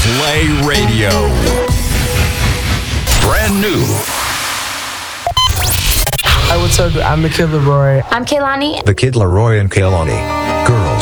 Play Radio. Brand new. Hi, what's up? I'm the Kid Laroi. I'm Kaylani. The Kid Laroi and Kaylani.